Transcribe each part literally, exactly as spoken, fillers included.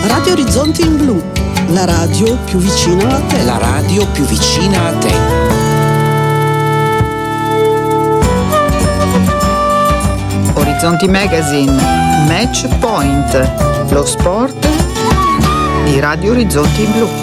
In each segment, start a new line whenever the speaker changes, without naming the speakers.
Radio Orizzonti in Blu, la radio più vicina a te.
La radio più vicina a te.
Orizzonti Magazine, Match Point, lo sport di Radio Orizzonti in Blu.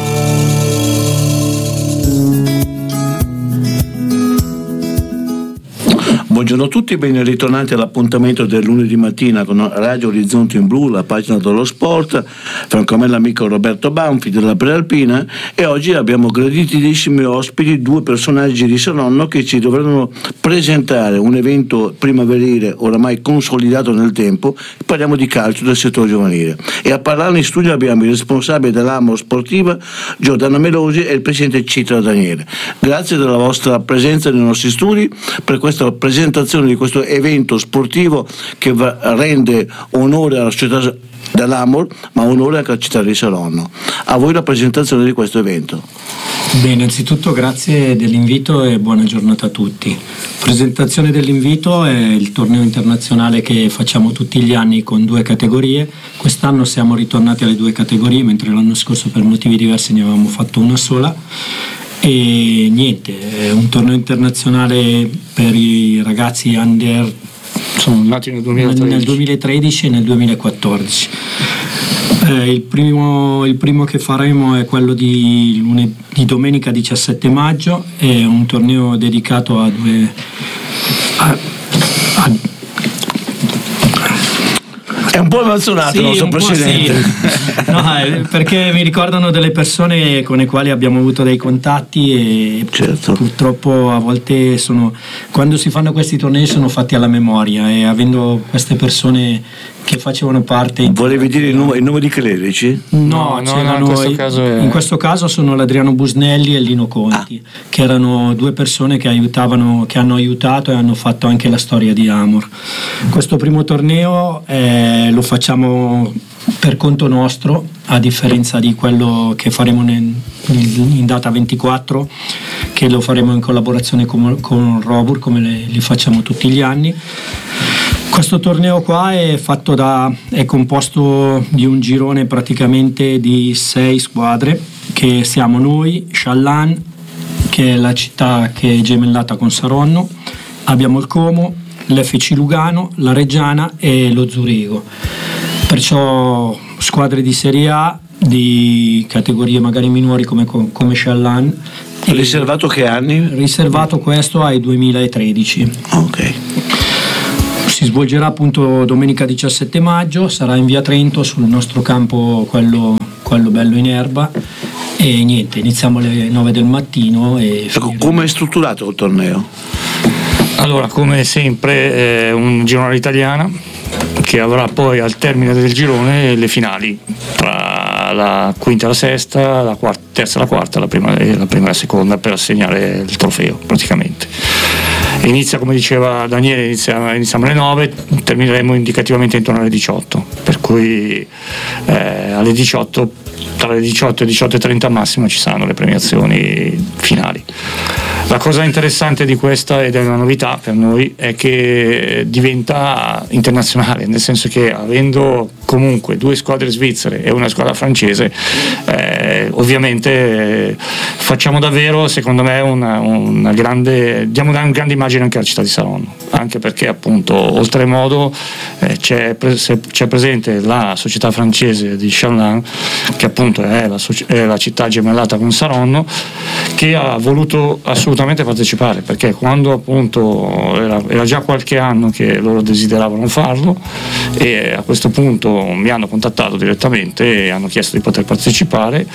Buongiorno a tutti, ben ritornati all'appuntamento del lunedì mattina con Radio Orizzonti in Blu, la pagina dello sport. Franco a me l'amico Roberto Banfi della Prealpina, e oggi abbiamo graditissimi ospiti, due personaggi di Saronno che ci dovranno presentare un evento primaverile oramai consolidato nel tempo. Parliamo di calcio del settore giovanile, e a parlare in studio abbiamo il responsabile dell'Amor Sportiva Giordano Melosi e il presidente Citra Daniele. Grazie della vostra presenza nei nostri studi per questa presentazione di questo evento sportivo che va, rende onore alla società dell'Amor, ma onore anche alla città di Saronno. A voi la presentazione di questo evento.
Bene, innanzitutto grazie dell'invito e buona giornata a tutti. Presentazione dell'invito è il torneo internazionale che facciamo tutti gli anni con due categorie. Quest'anno siamo ritornati alle due categorie, mentre l'anno scorso per motivi diversi ne avevamo fatto una sola. E niente, è un torneo internazionale per i ragazzi under,
sono nati nel duemilatredici,
nel duemilatredici e nel duemilaquattordici. Eh, il, primo, il primo che faremo è quello di, lunedì, di domenica diciassette maggio, è un torneo dedicato a due a, a,
È un po' emozionato sì, il nostro presidente.
Sì. No, perché mi ricordano delle persone con le quali abbiamo avuto dei contatti e certo. Purtroppo a volte sono, quando si fanno questi tornei sono fatti alla memoria, e avendo queste persone che facevano parte.
Volevi dire il nome, il nome di Clerici?
No, no, no, in, questo caso è... in questo caso sono l'Adriano Busnelli e Lino Conti, ah. che erano due persone che aiutavano, che hanno aiutato e hanno fatto anche la storia di Amor. Questo primo torneo eh, lo facciamo per conto nostro, a differenza di quello che faremo nel, in data ventiquattro, che lo faremo in collaborazione con, con Robur, come le, li facciamo tutti gli anni. Questo torneo qua è fatto da è composto di un girone praticamente di sei squadre, che siamo noi, Sciallan, che è la città che è gemellata con Saronno, abbiamo il Como, l'F C Lugano, la Reggiana e lo Zurigo. Perciò squadre di Serie A, di categorie magari minori come, come Sciallan.
Riservato che anni?
Riservato questo ai duemilatredici.
Ok.
Si svolgerà appunto domenica diciassette maggio, sarà in via Trento sul nostro campo, quello, quello bello in erba, e niente, iniziamo alle nove del mattino. E
ecco, come è strutturato il torneo?
Allora, come sempre è un girone italiana che avrà poi al termine del girone le finali tra la quinta e la sesta, la quarta, terza e la quarta, la prima e la prima e la seconda, per assegnare il trofeo praticamente. Inizia, come diceva Daniele, inizia, iniziamo alle nove, termineremo indicativamente intorno alle diciotto, per cui eh, alle diciotto, tra le diciotto e diciotto e trenta massimo ci saranno le premiazioni finali. La cosa interessante di questa, ed è una novità per noi, è che diventa internazionale, nel senso che avendo comunque due squadre svizzere e una squadra francese, eh, ovviamente eh, facciamo davvero, secondo me, una, una grande, diamo una grande immagine anche alla città di Saronno, anche perché appunto oltremodo eh, c'è, c'è presente la società francese di Sciallan, che appunto è la, è la città gemellata con Saronno, che ha voluto assolutamente partecipare, perché quando appunto era, era già qualche anno che loro desideravano farlo, e a questo punto mi hanno contattato direttamente e hanno chiesto di poter partecipare.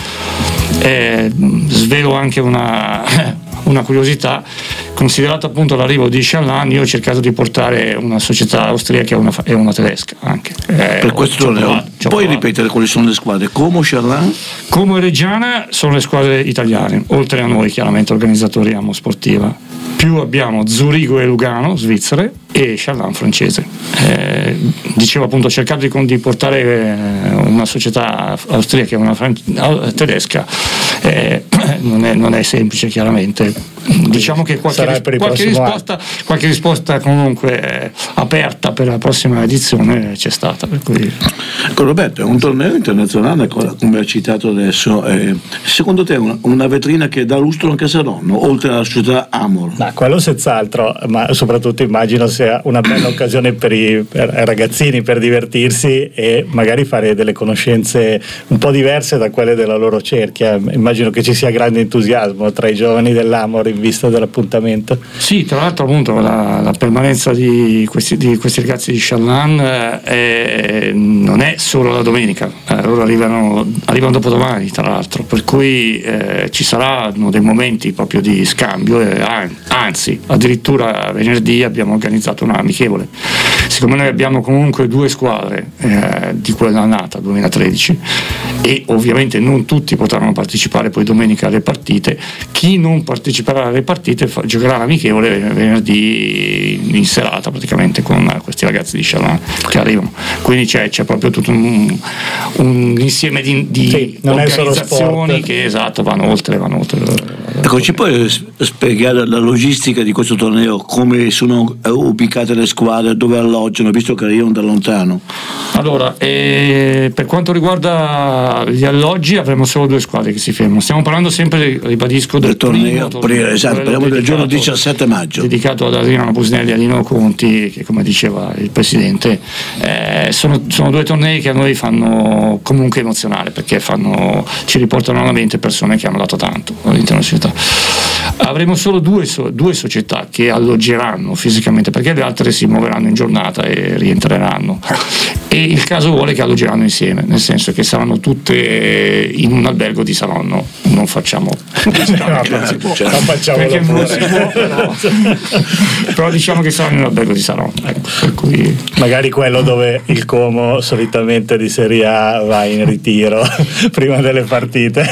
E svelo anche una una curiosità, considerato appunto l'arrivo di Sciallan, io ho cercato di portare una società austriaca e una, e una tedesca anche. Eh,
per questo torneo. Puoi ripetere quali sono le squadre? Como, Sciallan?
Como e Reggiana sono le squadre italiane, oltre a noi chiaramente organizzatori Amor Sportiva. Più abbiamo Zurigo e Lugano, svizzere, e Sciallan francese. Eh, dicevo appunto, ho cercato di, di portare una società austriaca e una fran- tedesca, eh, non, è, non è semplice chiaramente, diciamo che qualche, ris- qualche, risposta, qualche risposta comunque aperta per la prossima edizione c'è stata, per cui...
Ecco, Roberto, è un torneo internazionale come ha citato adesso, eh, secondo te una, una vetrina che dà lustro anche a Saronno oltre alla società Amor?
Ma quello senz'altro, ma soprattutto immagino sia una bella occasione per i per ragazzini per divertirsi e magari fare delle conoscenze un po' diverse da quelle della loro cerchia. Immagino che ci sia grande entusiasmo tra i giovani dell'Amor in vista dell'appuntamento.
Sì, tra l'altro appunto la, la permanenza di questi, di questi ragazzi di Shallan eh, non è solo la domenica, eh, loro arrivano, arrivano dopo domani tra l'altro, per cui eh, ci saranno dei momenti proprio di scambio, eh, anzi addirittura venerdì abbiamo organizzato una amichevole. Siccome noi abbiamo comunque due squadre eh, di quella annata duemilatredici e ovviamente non tutti potranno partecipare poi domenica alle partite, chi non parteciperà alle partite fa, giocherà l'amichevole venerdì in serata praticamente con questi ragazzi di Shallan che arrivano, quindi c'è, c'è proprio tutto un, un insieme di, di sì, organizzazioni che esatto vanno oltre, vanno oltre.
Ecco, ci puoi spiegare la logistica di questo torneo, come sono ubicate le squadre, dove alloggiano, visto che arrivano da lontano?
Allora, eh, per quanto riguarda gli alloggi avremo solo due squadre che si fermano, stiamo parlando sempre, ribadisco, del, del torneo, torneo
esatto, parliamo del giorno diciassette maggio
dedicato ad Adriano Busnelli e a Lino Conti, che come diceva il presidente eh, sono, sono due tornei che a noi fanno comunque emozionare, perché fanno, ci riportano alla mente persone che hanno dato tanto all'interno della società. Avremo solo due, due società che alloggeranno fisicamente, perché le altre si muoveranno in giornata e rientreranno, e il caso vuole che alloggeranno insieme, nel senso che saranno tutte in un albergo di Saronno, non facciamo no, non si può,
non facciamo
non si può, però, però diciamo che saranno in un albergo di Saronno, ecco, per cui...
magari quello dove il Como solitamente di Serie A va in ritiro prima delle partite.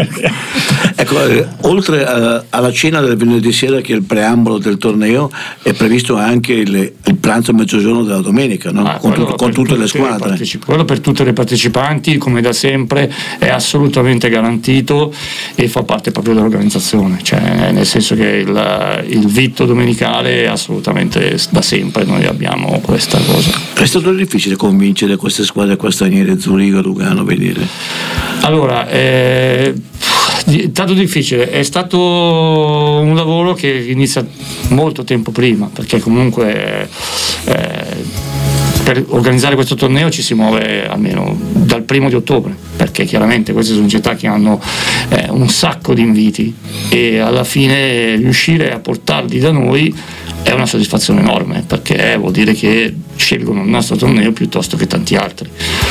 Ecco, eh, oltre a, alla cena del venerdì sera, che è il preambolo del torneo, è previsto anche il, il pranzo a mezzogiorno della domenica, no?
Ah,
con, con tutte le squadre.
Le quello per tutte le partecipanti, come da sempre, è assolutamente garantito e fa parte proprio dell'organizzazione, cioè, nel senso che il, il vitto domenicale è assolutamente da sempre, noi abbiamo questa cosa.
È stato difficile convincere queste squadre castagnere, Zurigo, Lugano a venire?
Allora, eh, è stato difficile, è stato un lavoro che inizia molto tempo prima, perché comunque eh, per organizzare questo torneo ci si muove almeno dal primo di ottobre, perché chiaramente queste sono città che hanno eh, un sacco di inviti e alla fine riuscire a portarli da noi è una soddisfazione enorme, perché vuol dire che scelgono il nostro torneo piuttosto che tanti altri.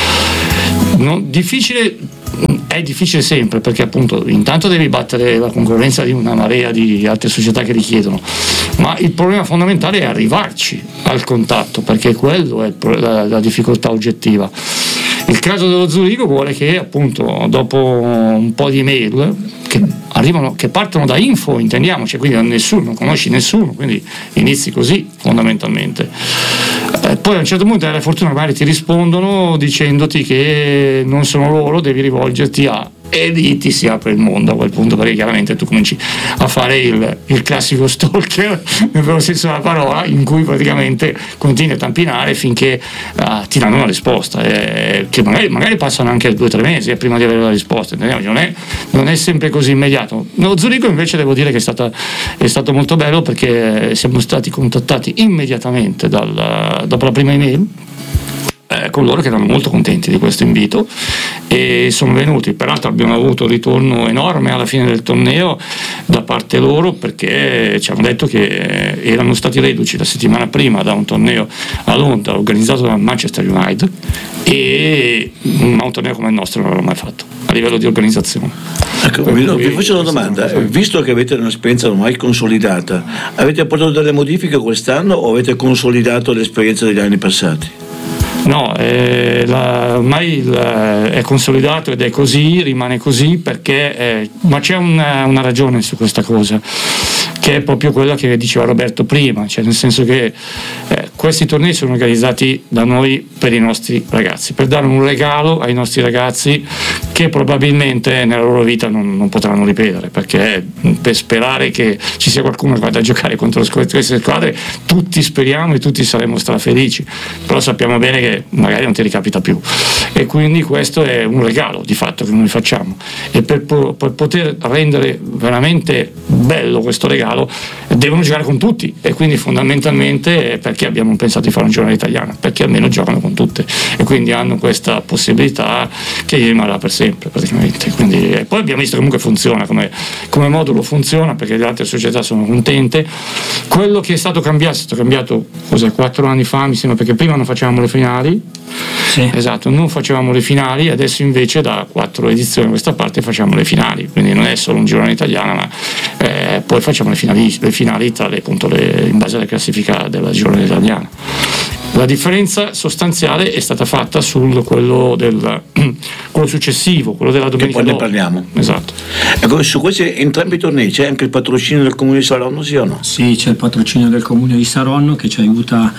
Non, difficile è difficile sempre, perché appunto intanto devi battere la concorrenza di una marea di altre società che richiedono, ma il problema fondamentale è arrivarci al contatto, perché quello è la, la difficoltà oggettiva. Il caso dello Zurigo vuole che appunto dopo un po' di email che arrivano, che partono da info, intendiamoci, quindi nessuno, non conosci nessuno, quindi inizi così fondamentalmente. Eh, poi a un certo punto hai la fortuna che magari ti rispondono dicendoti che non sono loro, devi rivolgerti a, e lì ti si apre il mondo a quel punto, perché chiaramente tu cominci a fare il, il classico stalker nel vero senso della parola, in cui praticamente continui a tampinare finché uh, ti danno una risposta, eh, che magari, magari passano anche due o tre mesi eh, prima di avere la risposta, non è, non è sempre così immediato. Lo Zurigo invece devo dire che è, stata, è stato molto bello, perché siamo stati contattati immediatamente dal, dopo la prima email eh, con loro, che erano molto contenti di questo invito e sono venuti. Peraltro abbiamo avuto un ritorno enorme alla fine del torneo da parte loro, perché ci hanno detto che erano stati reduci la settimana prima da un torneo a Londra organizzato da Manchester United, e un torneo come il nostro non l'hanno mai fatto a livello di organizzazione.
Ecco, vi, vi faccio una domanda, visto che avete un'esperienza ormai consolidata, avete apportato delle modifiche quest'anno o avete consolidato l'esperienza degli anni passati?
No, eh, la, ormai la, è consolidato ed è così, rimane così, perché eh, ma c'è una, una ragione su questa cosa, che è proprio quella che diceva Roberto prima, cioè nel senso che eh, questi tornei sono organizzati da noi per i nostri ragazzi, per dare un regalo ai nostri ragazzi che probabilmente nella loro vita non, non potranno ripetere, perché per sperare che ci sia qualcuno che vada a giocare contro queste squadre tutti speriamo e tutti saremo strafelici, però sappiamo bene che magari non ti ricapita più, e quindi questo è un regalo di fatto che noi facciamo, e per, po- per poter rendere veramente bello questo regalo devono giocare con tutti, e quindi fondamentalmente perché abbiamo pensato di fare un giornale italiano, perché almeno giocano con tutte e quindi hanno questa possibilità che gli rimarrà per sempre praticamente. Quindi, e poi abbiamo visto che comunque funziona come, come modulo, funziona perché le altre società sono contente. Quello che è stato cambiato è stato cambiato cos'è, quattro anni fa mi sembra, perché prima non facevamo le finali, sì. Esatto, non facevamo le finali, adesso invece da quattro edizioni a questa parte facciamo le finali, quindi non è solo un girone italiano, ma eh, poi facciamo le finali, le finali tra le, appunto, le, in base alla classifica della girone italiana. La differenza sostanziale è stata fatta sul quello, del, quello successivo, quello della domenica.
Che poi ne parliamo.
Esatto.
Ecco, su questi entrambi i tornei c'è anche il patrocinio del Comune di Saronno, sì o no?
Sì, c'è il patrocinio del Comune di Saronno che ci aiuta.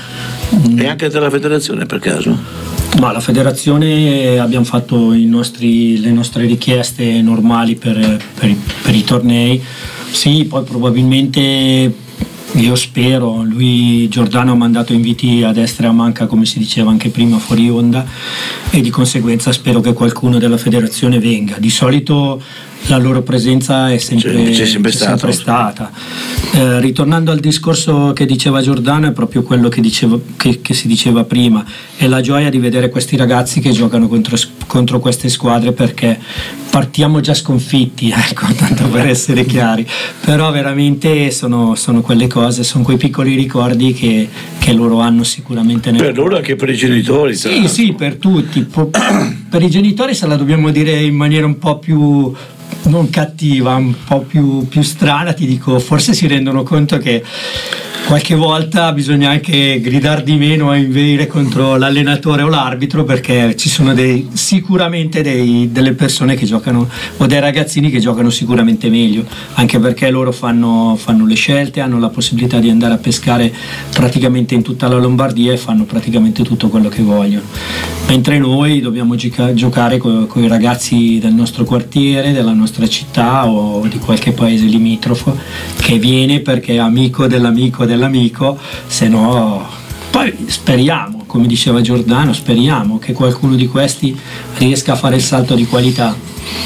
E anche della federazione per caso?
Ma la federazione abbiamo fatto i nostri, le nostre richieste normali per, per, i, per i tornei. Sì, poi probabilmente. Io spero, lui Giordano ha mandato inviti a destra e a manca, come si diceva anche prima fuori onda, e di conseguenza spero che qualcuno della federazione venga. Di solito la loro presenza è sempre,
c'è sempre
c'è
stata.
Sempre stata. Eh, ritornando al discorso che diceva Giordano, è proprio quello che, dicevo, che, che si diceva prima, è la gioia di vedere questi ragazzi che giocano contro, contro queste squadre, perché partiamo già sconfitti, ecco, tanto per essere chiari, però veramente sono, sono quelle cose, sono quei piccoli ricordi che, che loro hanno sicuramente nel...
Per loro anche per i genitori.
Sì, sì, per tutti. Per i genitori se la dobbiamo dire in maniera un po' più non cattiva, un po' più, più strana, ti dico, forse si rendono conto che qualche volta bisogna anche gridare di meno a inveire contro l'allenatore o l'arbitro, perché ci sono dei, sicuramente dei, delle persone che giocano, o dei ragazzini che giocano sicuramente meglio, anche perché loro fanno, fanno le scelte, hanno la possibilità di andare a pescare praticamente in tutta la Lombardia e fanno praticamente tutto quello che vogliono, mentre noi dobbiamo gica- giocare con i ragazzi del nostro quartiere, della nostra città o di qualche paese limitrofo che viene perché è amico dell'amico dell'amico, se no poi speriamo, come diceva Giordano, speriamo che qualcuno di questi riesca a fare il salto di qualità.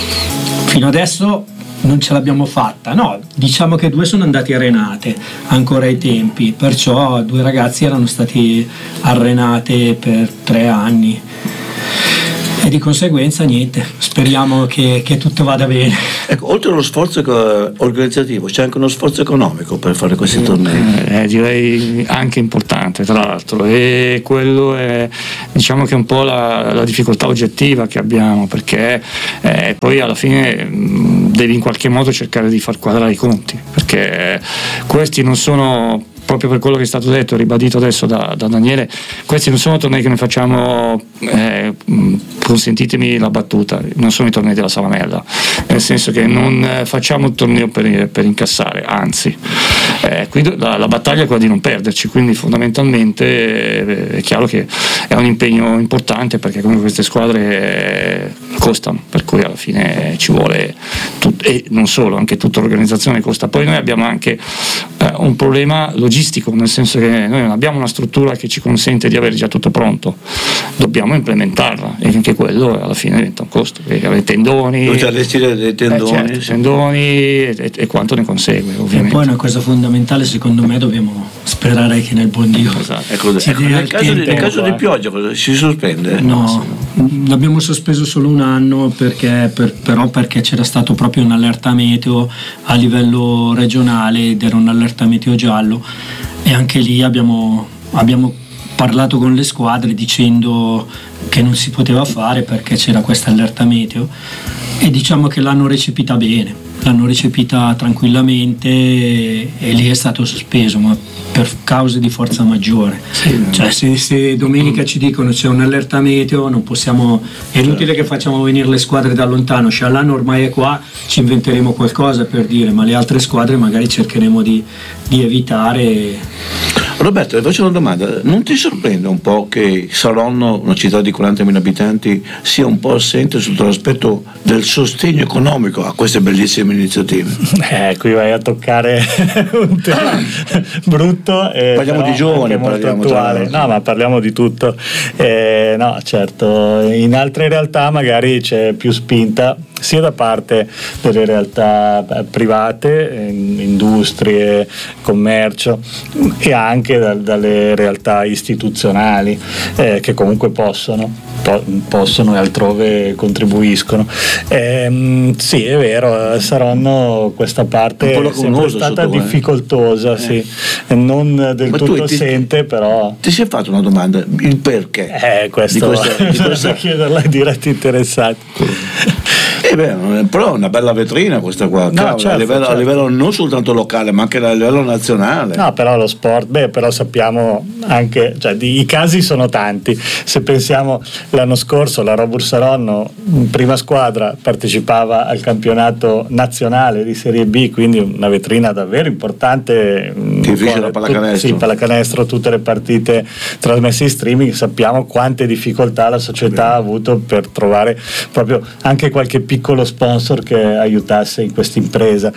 Fino adesso non ce l'abbiamo fatta, no, diciamo che due sono andati a Renate ancora ai tempi, perciò due ragazzi erano stati a Renate per tre anni e di conseguenza niente, speriamo che, che tutto vada bene.
Ecco, oltre allo sforzo organizzativo c'è anche uno sforzo economico per fare questi tornei,
eh, direi anche importante tra l'altro, e quello è, diciamo che è un po' la, la difficoltà oggettiva che abbiamo, perché eh, poi alla fine mh, devi in qualche modo cercare di far quadrare i conti, perché questi non sono, proprio per quello che è stato detto e ribadito adesso da, da Daniele, questi non sono tornei che noi facciamo, eh, consentitemi la battuta, non sono i tornei della Salamella, nel senso che non facciamo un torneo per, per incassare, anzi eh, qui la, la battaglia è quella di non perderci, quindi fondamentalmente eh, è chiaro che è un impegno importante, perché comunque queste squadre eh, costano, per cui alla fine ci vuole tut- e non solo, anche tutta l'organizzazione costa. Poi noi abbiamo anche eh, un problema logistico, nel senso che noi non abbiamo una struttura che ci consente di avere già tutto pronto, dobbiamo implementarla, e anche quello alla fine diventa un costo, perché avere tendoni,
dovete allestire dei tendoni,
eh, certo, tendoni e, e quanto ne consegue ovviamente.
E poi una cosa fondamentale, secondo me, dobbiamo sperare che nel buon Dio,
esatto. Ecco, ecco, nel, caso di, nel caso di pioggia si sospende?
No, l'abbiamo sospeso solo un anno, perché, per, però perché c'era stato proprio un allerta meteo a livello regionale ed era un allerta meteo giallo, e anche lì abbiamo, abbiamo parlato con le squadre dicendo che non si poteva fare perché c'era questa allerta meteo, e diciamo che l'hanno recepita bene, l'hanno recepita tranquillamente, e, e lì è stato sospeso, ma per cause di forza maggiore. Sì. Cioè se, se domenica ci dicono c'è un'allerta meteo, non possiamo, è inutile che facciamo venire le squadre da lontano, Sciallano ormai è qua, ci inventeremo qualcosa per dire, ma le altre squadre magari cercheremo di, di evitare.
Roberto, ti faccio una domanda, non ti sorprende un po' che Saronno, una città di quarantamila abitanti, sia un po' assente sotto l'aspetto del sostegno economico a queste bellissime iniziative?
Eh, qui vai a toccare un tema brutto e
parliamo di giovani,
molto
parliamo
attuale.
Tra...
No, ma parliamo di tutto. Eh, no, certo, in altre realtà magari c'è più spinta sia da parte delle realtà private, industrie, commercio, e anche da, dalle realtà istituzionali eh, che comunque possono, po- possono e altrove contribuiscono. Eh, sì, è vero, Saronno questa parte è sempre stata difficoltosa, eh. sì, non del Ma tutto assente, però.
Ti sei fatto una domanda, il perché?
Eh, questo di questa, di questa... chiederla ai diretti interessati.
Eh beh, però è una bella vetrina questa qua, no, cavolo, certo, a, livello, certo. a livello non soltanto locale ma anche a livello nazionale.
No, però lo sport, beh, però sappiamo anche, cioè di, i casi sono tanti. Se pensiamo l'anno scorso la Robur Saronno in prima squadra partecipava al campionato nazionale di Serie B, quindi una vetrina davvero importante.
Che fece la pallacanestro.
Sì, pallacanestro, tutte le partite trasmesse in streaming, sappiamo quante difficoltà la società ha avuto per trovare proprio anche qualche piccolo sponsor che aiutasse in questa impresa.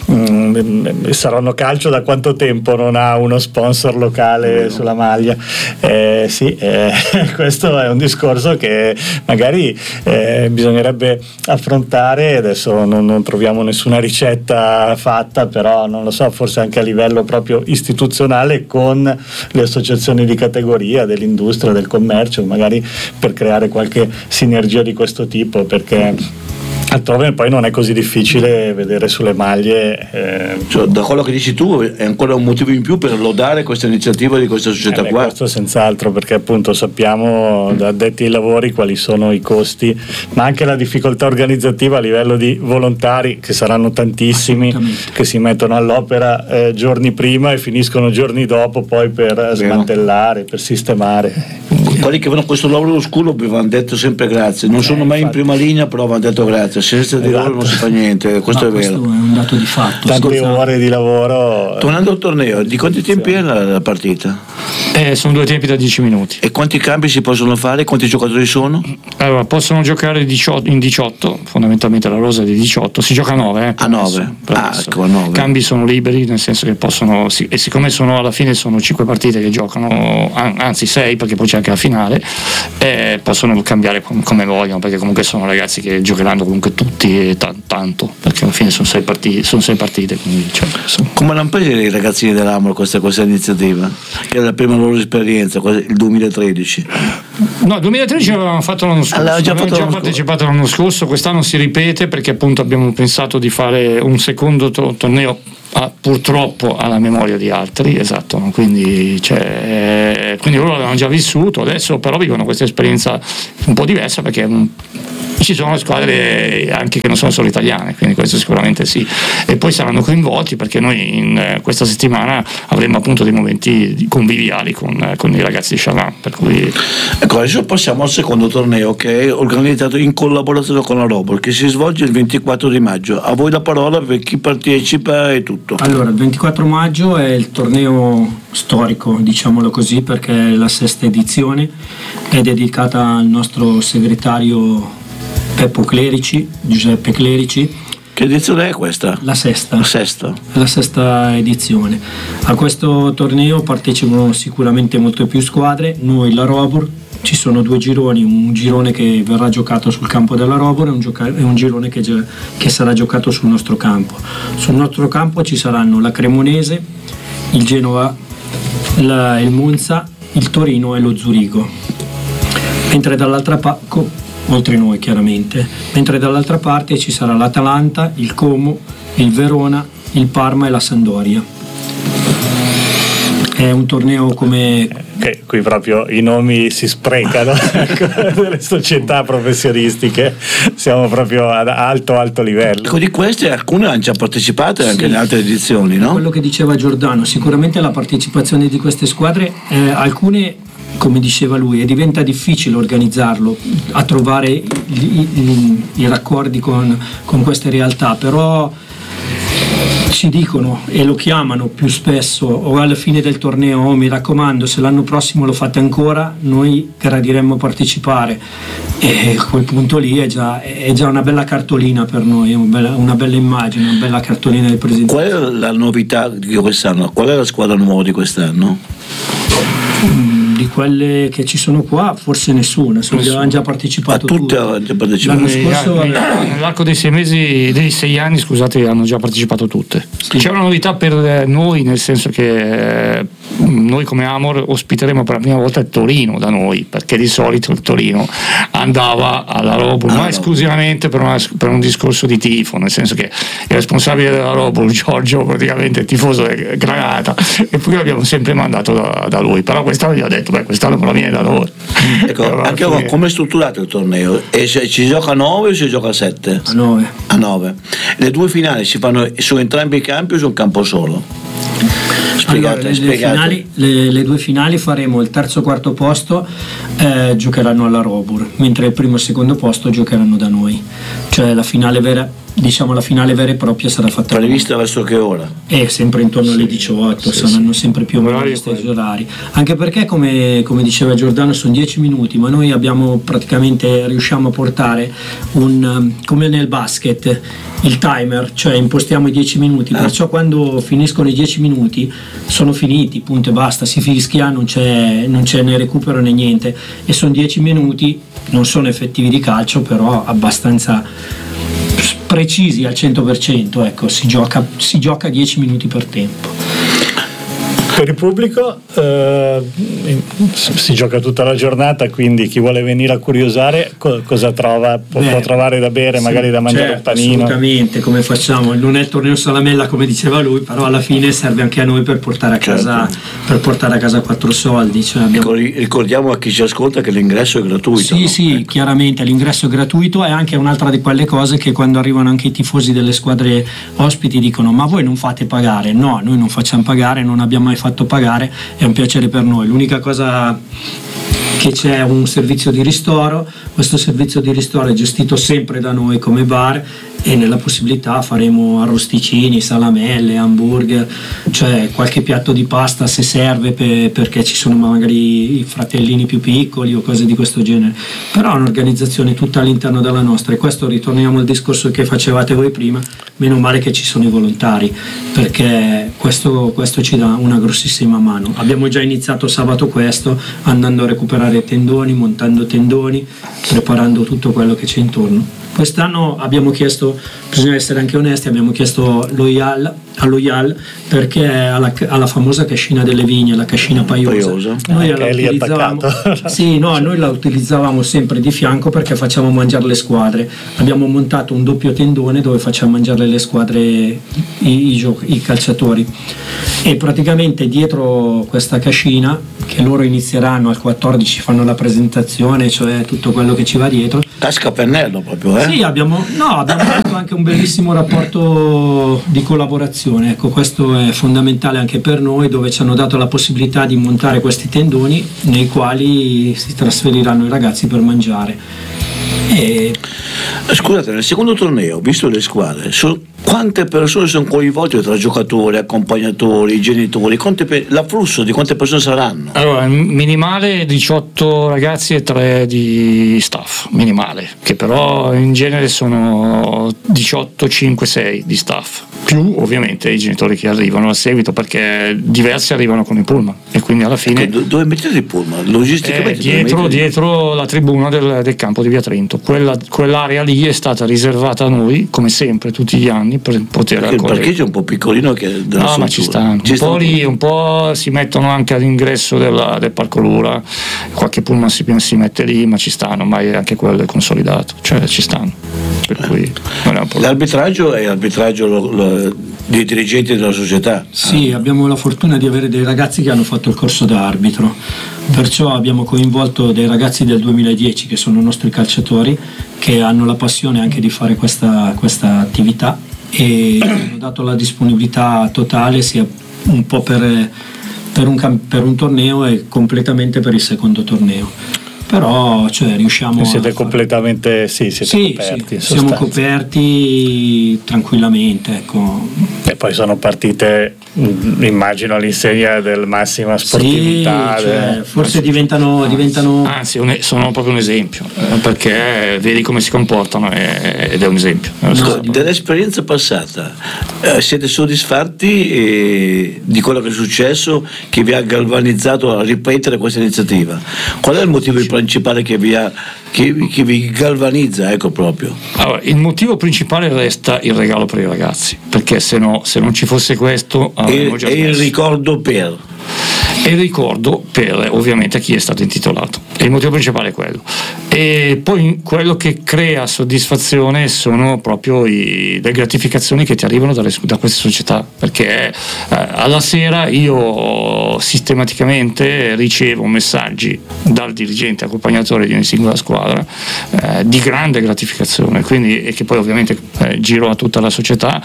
Mm, Saronno Calcio da quanto tempo non ha uno sponsor locale sulla maglia? Eh, sì, eh, questo è un discorso che magari eh, bisognerebbe affrontare. Adesso non, non troviamo nessuna ricetta fatta, però non lo so, forse anche a livello proprio istituzionale con le associazioni di categoria dell'industria, del commercio, magari per creare qualche sinergia di questo tipo, perché altrove poi non è così difficile vedere sulle maglie. Eh,
cioè, da quello che dici tu è ancora un motivo in più per lodare questa iniziativa di questa società
eh,
qua.
Questo senz'altro, perché appunto sappiamo da addetti ai lavori quali sono i costi, ma anche la difficoltà organizzativa a livello di volontari, che saranno tantissimi, che si mettono all'opera eh, giorni prima e finiscono giorni dopo poi per Vero. smantellare, per sistemare.
Quelli che fanno questo lavoro oscuro vi hanno detto sempre grazie, non eh, sono mai infatti. in prima linea, però vi hanno detto grazie, senza di esatto. loro non si fa niente, questo no, è vero.
Questo è un dato di fatto.
Tante senza... ore di lavoro.
Tornando al torneo, di quanti tempi sì. è la, la partita?
Eh, sono due tempi da dieci minuti.
E quanti cambi si possono fare? Quanti giocatori sono?
Allora, possono giocare diciotto, in diciotto, fondamentalmente la rosa di diciotto, si gioca a nove. Eh,
a nove? Ah, ecco, a nove.
Cambi sono liberi, nel senso che possono, sì, e siccome sono alla fine sono cinque partite che giocano, anzi sei, perché poi c'è anche la finale, eh, possono cambiare com- come vogliono, perché comunque sono ragazzi che giocheranno comunque tutti e t- tanto, perché alla fine sono sei partite, sono sei partite quindi, cioè, sono...
Come l'hanno preso i ragazzini dell'Amor questa, questa iniziativa? Che è la prima loro esperienza, il duemilatredici?
No, il duemilatredici l'avevamo fatto l'anno scorso,
allora, già
abbiamo
fatto
già
l'anno
partecipato l'anno scorso, quest'anno si ripete perché appunto abbiamo pensato di fare un secondo to- torneo Ah, purtroppo alla memoria di altri, esatto, quindi, cioè, quindi loro l'hanno già vissuto, adesso però vivono questa esperienza un po' diversa perché mh, ci sono squadre anche che non sono solo italiane, quindi questo sicuramente sì, e poi saranno coinvolti perché noi in eh, questa settimana avremo appunto dei momenti conviviali con, eh, con i ragazzi di Chaland, per cui...
Ecco, adesso passiamo al secondo torneo che è organizzato in collaborazione con la Robur, che si svolge il ventiquattro di maggio. A voi la parola per chi partecipa e tutto.
Allora, il ventiquattro maggio è il torneo storico, diciamolo così, perché è la sesta edizione, è dedicata al nostro segretario Peppo Clerici, Giuseppe Clerici.
Che edizione è questa?
La sesta.
La sesta.
La sesta edizione. A questo torneo partecipano sicuramente molte più squadre, noi la Robur. Ci sono due gironi, un girone che verrà giocato sul campo della Robur e un, gioca- e un girone che, ge- che sarà giocato sul nostro campo. Sul nostro campo ci saranno la Cremonese, il Genova, la, il Monza, il Torino e lo Zurigo. Mentre dall'altra parte, oltre noi chiaramente, mentre dall'altra parte ci sarà l'Atalanta, il Como, il Verona, il Parma e la Sampdoria. È un torneo come...
Che qui proprio i nomi si sprecano delle società professionistiche, siamo proprio ad alto alto livello.
Ecco, di queste alcune hanno già partecipato anche sì. in altre edizioni, no?
Quello che diceva Giordano, sicuramente la partecipazione di queste squadre, eh, alcune, come diceva lui, e diventa difficile organizzarlo, a trovare i, i, i raccordi con, con queste realtà, però ci dicono e lo chiamano più spesso o alla fine del torneo: oh, mi raccomando, se l'anno prossimo lo fate ancora noi gradiremmo partecipare, e a quel punto lì è già, è già una bella cartolina per noi, è una bella, una bella immagine, una bella cartolina di presentazione.
Qual è la novità di quest'anno? Qual è la squadra nuova di quest'anno?
Di quelle che ci sono qua forse nessuna, hanno già partecipato
a tutte, tutte. Già partecipato.
L'anno scorso
nell'arco dei sei mesi dei sei anni scusate hanno già partecipato tutte. Sì. C'è una novità per noi, nel senso che noi come Amor ospiteremo per la prima volta il Torino da noi, perché di solito il Torino andava alla Robur ah, ma no. esclusivamente per, una, per un discorso di tifo, nel senso che il responsabile della Robur, Giorgio, praticamente il tifoso è Granata, e poi l'abbiamo sempre mandato da, da lui, però quest'anno gli ho detto beh, quest'anno però viene da loro.
Ecco, anche che... come è strutturato il torneo? E se ci gioca a nove o si gioca a sette?
A nove.
A nove. Le due finali si fanno su entrambi i campi o su un campo solo? Spiegate,
allora, le,
spiegate.
Le, finali, le, le due finali faremo il terzo e quarto posto eh, giocheranno alla Robur, mentre il primo e il secondo posto giocheranno da noi, cioè la finale vera, diciamo la finale vera e propria sarà fatta
prevista verso che ora?
È sempre intorno sì, alle diciotto, sì, saranno sì. sempre più o meno gli stessi orari, anche perché come, come diceva Giordano sono dieci minuti, ma noi abbiamo praticamente riusciamo a portare un, come nel basket, il timer, cioè impostiamo i dieci minuti, ah. perciò quando finiscono i dieci minuti sono finiti, punto e basta, si fischia, non c'è, non c'è né recupero né niente, e sono dieci minuti, non sono effettivi di calcio, però abbastanza precisi al cento per cento, ecco, si gioca si gioca dieci minuti per tempo.
Per il pubblico eh, si gioca tutta la giornata, quindi chi vuole venire a curiosare co- cosa trova? Pu- Beh, può trovare da bere, sì, magari da mangiare
certo,
un panino.
Assolutamente, come facciamo? Non è il torneo Salamella come diceva lui, però alla fine serve anche a noi per portare a casa, certo. per portare a casa quattro soldi. Cioè abbiamo...
Ricordiamo a chi ci ascolta che l'ingresso è gratuito.
Sì,
no?
sì, ecco. Chiaramente l'ingresso è gratuito, è anche un'altra di quelle cose che quando arrivano anche i tifosi delle squadre ospiti dicono: ma voi non fate pagare? No, noi non facciamo pagare, non abbiamo mai fatto pagare, è un piacere per noi. L'unica cosa che c'è un servizio di ristoro, questo servizio di ristoro è gestito sempre da noi come bar, e nella possibilità faremo arrosticini, salamelle, hamburger, cioè qualche piatto di pasta se serve, per, perché ci sono magari i fratellini più piccoli o cose di questo genere, però è un'organizzazione tutta all'interno della nostra, e questo ritorniamo al discorso che facevate voi prima, meno male che ci sono i volontari, perché questo, questo ci dà una grossissima mano. Abbiamo già iniziato sabato questo, andando a recuperare tendoni, montando tendoni, preparando tutto quello che c'è intorno. Quest'anno abbiamo chiesto, bisogna essere anche onesti, abbiamo chiesto l'Oial, all'Oial perché alla, alla famosa cascina delle vigne, la cascina paiosa,
paiosa.
Noi, eh, la utilizzavamo, sì, no, noi la utilizzavamo sempre di fianco perché facciamo mangiare le squadre. Abbiamo montato un doppio tendone dove facciamo mangiare le squadre, i, i, gio- i calciatori, e praticamente dietro questa cascina, che loro inizieranno al quattordici, fanno la presentazione, cioè tutto quello che ci va dietro.
Casca a pennello proprio, eh?
Sì, abbiamo, no, abbiamo fatto anche un bellissimo rapporto di collaborazione, ecco, questo è fondamentale anche per noi, dove ci hanno dato la possibilità di montare questi tendoni nei quali si trasferiranno i ragazzi per mangiare. E...
Scusate, nel secondo torneo, visto le squadre, so, quante persone sono coinvolte tra giocatori, accompagnatori, genitori? Quante pe- l'afflusso di quante persone saranno?
Allora, minimale diciotto ragazzi e tre di staff, minimale, che però in genere sono diciotto, cinque, sei di staff, più ovviamente i genitori che arrivano a seguito, perché diversi arrivano con i pullman, e quindi alla fine...
Ecco, dove mettete il pullman? Logisticamente?
Eh, dietro, dietro la tribuna del, del campo di Via Trento, quella, quell'area lì è stata riservata a noi, come sempre, tutti gli anni, per poter
perché
accogliere.
Il parcheggio è un po' piccolino che della
no,
struttura.
ma ci stanno, ci un stanno. Po' lì, un po' si mettono anche all'ingresso della, del Parco Lura, qualche pullman si, si mette lì, ma ci stanno, ma è anche quello è consolidato, cioè ci stanno, per
eh.
cui non è un problema.
L'arbitraggio è l'arbitraggio lo, lo, dei dirigenti della società.
Sì, ah. abbiamo la fortuna di avere dei ragazzi che hanno fatto il corso da arbitro, perciò abbiamo coinvolto dei ragazzi del duemiladieci che sono nostri calciatori, che hanno la passione anche di fare questa, questa attività, e hanno dato la disponibilità totale sia un po' per, per, un, per un torneo e completamente per il secondo torneo. però cioè, riusciamo
siete
a
completamente sì, siete
sì,
coperti,
sì, siamo coperti tranquillamente, ecco.
E poi sono partite, immagino, all'insegna del massima sportività,
sì, cioè,
del...
forse diventano, diventano...
anzi un, sono proprio un esempio, eh, perché vedi come si comportano eh, ed è un esempio.
No, dell'esperienza passata eh, siete soddisfatti eh, di quello che è successo, che vi ha galvanizzato a ripetere questa iniziativa? Qual è il motivo principale che vi ha che, che vi galvanizza, ecco, proprio?
Allora, il motivo principale resta il regalo per i ragazzi, perché se no, se non ci fosse questo avremmo già
e
smesso.
il ricordo per
e il ricordo per ovviamente a chi è stato intitolato, e il motivo principale è quello. E poi quello che crea soddisfazione sono proprio i, le gratificazioni che ti arrivano dalle, da queste società, perché eh, alla sera io sistematicamente ricevo messaggi dal dirigente accompagnatore di ogni singola squadra eh, di grande gratificazione, quindi, e che poi ovviamente eh, giro a tutta la società,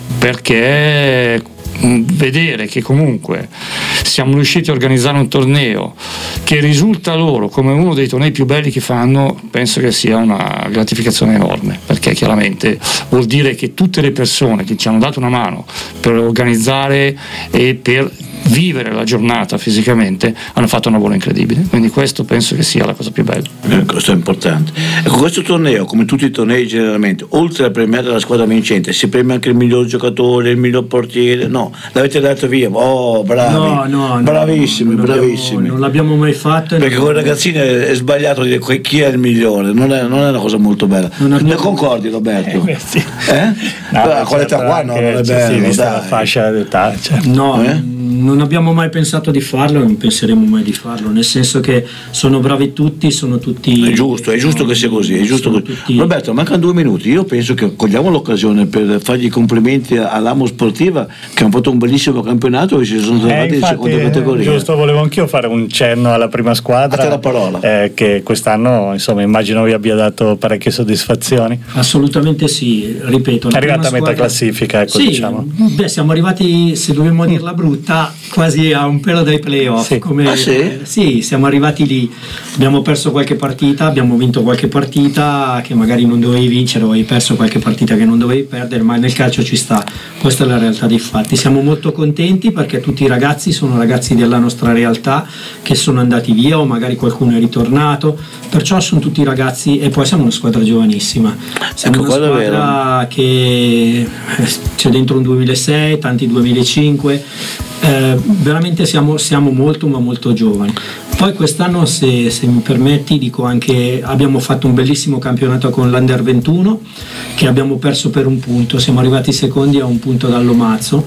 perché vedere che comunque siamo riusciti a organizzare un torneo che risulta loro come uno dei tornei più belli che fanno, penso che sia una gratificazione enorme, perché chiaramente vuol dire che tutte le persone che ci hanno dato una mano per organizzare e per vivere la giornata fisicamente hanno fatto un lavoro incredibile, quindi questo penso che sia la cosa più bella.
Eh, questo è importante. Ecco, questo torneo, come tutti i tornei generalmente, oltre a premiare la squadra vincente, si premia anche il miglior giocatore, il miglior portiere? No, l'avete dato via? Oh, bravi,
no, no,
bravissimi,
no, non
bravissimi.
Abbiamo, non l'abbiamo mai fatto.
Perché con i ragazzini è, è sbagliato dire chi è il migliore, non è, non è una cosa molto bella. Non, abbiamo... ne concordi, Roberto?
Eh, sì.
Eh?
No,
a quell'età qua no, non è bello,
sì, vista
dai.
la fascia d'età, cioè.
No,
eh?
non abbiamo mai pensato di farlo e non penseremo mai di farlo, nel senso che sono bravi tutti, sono tutti...
È giusto, è giusto che sia così, è giusto così. Tutti... Roberto, mancano due minuti, io penso che cogliamo l'occasione per fargli i complimenti all'Amo Sportiva, che hanno fatto un bellissimo campionato e ci sono trovati
eh,
in seconda categoria.
Giusto, volevo anch'io fare un cenno alla prima squadra.
A te la parola.
Eh, che quest'anno, insomma, immagino vi abbia dato parecchie soddisfazioni.
Assolutamente sì, ripeto.
È arrivata a metà
squadra...
classifica, ecco,
sì,
diciamo.
Beh, siamo arrivati, se dobbiamo dirla brutta, quasi a un pelo dai playoff.
Sì.
Come...
Ah, sì?
sì, siamo arrivati lì, abbiamo perso qualche partita, abbiamo vinto qualche partita che magari non dovevi vincere, o hai perso qualche partita che non dovevi perdere, ma nel calcio ci sta, questa è la realtà dei fatti. Siamo molto contenti perché tutti i ragazzi sono ragazzi della nostra realtà che sono andati via o magari qualcuno è ritornato, perciò sono tutti ragazzi, e poi siamo una squadra giovanissima, siamo
ecco,
una squadra che c'è dentro un duemilasei, tanti duemilacinque, eh, veramente siamo, siamo molto ma molto giovani. Poi quest'anno, se, se mi permetti, dico anche abbiamo fatto un bellissimo campionato con l'Under ventuno che abbiamo perso per un punto, siamo arrivati secondi a un punto dall'Omazzo,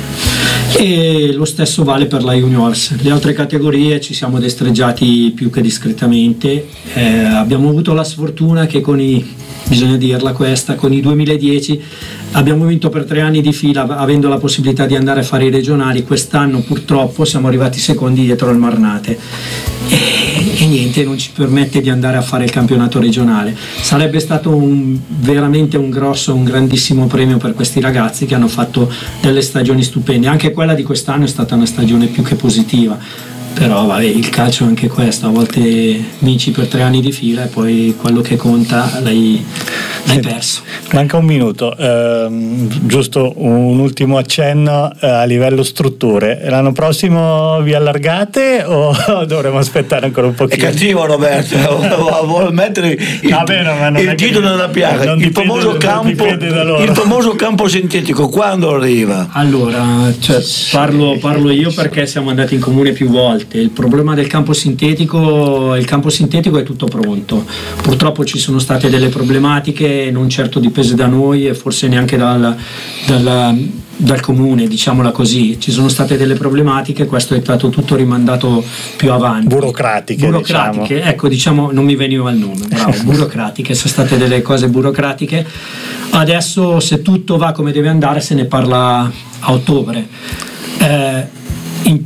e lo stesso vale per la Juniors. Le altre categorie ci siamo destreggiati più che discretamente, eh, abbiamo avuto la sfortuna che con i, bisogna dirla questa, con i duemiladieci abbiamo vinto per tre anni di fila avendo la possibilità di andare a fare i regionali. Quest'anno purtroppo siamo arrivati secondi dietro al Marnate e, e niente, non ci permette di andare a fare il campionato regionale. Sarebbe stato un, veramente un grosso, un grandissimo premio per questi ragazzi che hanno fatto delle stagioni stupende. Anche quella di quest'anno è stata una stagione più che positiva, però vabbè, il calcio è anche questo, a volte vinci per tre anni di fila e poi quello che conta l'hai, l'hai perso.
Manca un minuto, ehm, giusto un ultimo accenno eh, a livello strutture. L'anno prossimo vi allargate o dovremo aspettare ancora un pochino?
È cattivo Roberto, vuole mettere il,
no, bene,
il titolo nella piaga, il famoso, campo, il famoso campo sintetico, quando arriva?
Allora, cioè, parlo, parlo io perché siamo andati in comune più volte. Il problema del campo sintetico, il campo sintetico è tutto pronto, purtroppo ci sono state delle problematiche, non certo dipese da noi e forse neanche dal, dal, dal comune, diciamola così, ci sono state delle problematiche, questo è stato tutto rimandato più avanti.
Burocratiche,
burocratiche
diciamo.
Ecco, diciamo, non mi veniva il nome, bravo, burocratiche, sono state delle cose burocratiche. Adesso, se tutto va come deve andare, se ne parla a ottobre. Eh, in,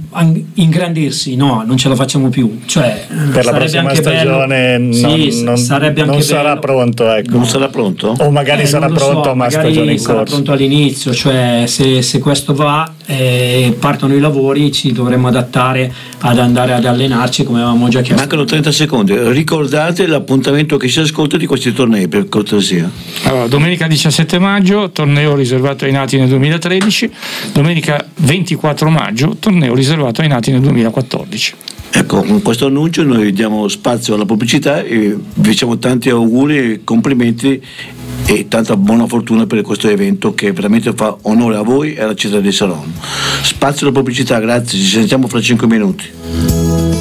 ingrandirsi, no, non ce la facciamo più. Cioè,
per la prossima stagione
bello,
non,
sì,
non,
sarebbe anche
non sarà
bello.
pronto, ecco.
Non sarà pronto?
O magari
eh,
sarà pronto
so,
a una
magari
stagione in
sarà
corso.
pronto all'inizio, cioè se, se questo va e eh, partono i lavori, ci dovremmo adattare ad andare ad allenarci come avevamo già chiesto.
Mancano trenta secondi, ricordate l'appuntamento che si ascolta di questi tornei, per cortesia.
Allora, domenica diciassette maggio, torneo riservato ai nati nel duemilatredici, domenica ventiquattro maggio, torneo riservato ai nati nel duemilaquattordici.
Ecco, con questo annuncio noi diamo spazio alla pubblicità e vi facciamo tanti auguri e complimenti e tanta buona fortuna per questo evento che veramente fa onore a voi e alla città di Saronno. Spazio alla pubblicità, grazie, ci sentiamo fra cinque minuti.